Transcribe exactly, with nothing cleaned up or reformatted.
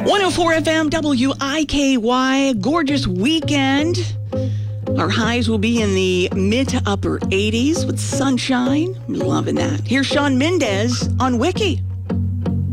one oh four F M W I K Y. Gorgeous weekend. Our highs will be in the mid to upper eighties with sunshine. Loving that. Here's Shawn Mendes on Wiki.